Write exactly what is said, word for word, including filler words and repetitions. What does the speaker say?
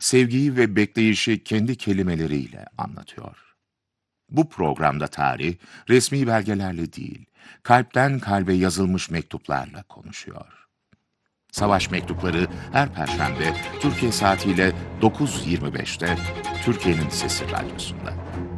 sevgiyi ve bekleyişi kendi kelimeleriyle anlatıyor. Bu programda tarih, resmi belgelerle değil, kalpten kalbe yazılmış mektuplarla konuşuyor. Savaş Mektupları her Perşembe Türkiye saatiyle dokuz yirmi beşte Türkiye'nin Sesi Radyosu'nda.